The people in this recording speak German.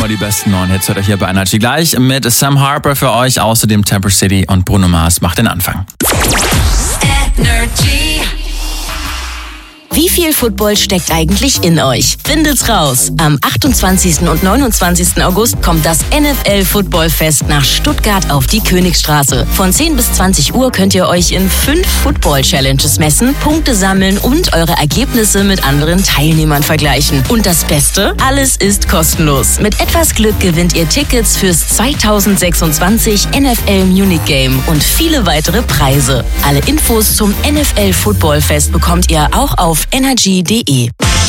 immer die besten neuen Hits hört ihr hier bei Energy. Gleich mit Sam Harper für euch, außerdem Temper City und Bruno Mars macht den Anfang. Energy. Wie viel Football steckt eigentlich in euch? Findet's raus! Am 28. und 29. August kommt das NFL-Football-Fest nach Stuttgart auf die Königstraße. Von 10 bis 20 Uhr könnt ihr euch in 5 Football-Challenges messen, Punkte sammeln und eure Ergebnisse mit anderen Teilnehmern vergleichen. Und das Beste? Alles ist kostenlos. Mit etwas Glück gewinnt ihr Tickets fürs 2026 NFL Munich Game und viele weitere Preise. Alle Infos zum NFL-Football-Fest bekommt ihr auch auf energy.de.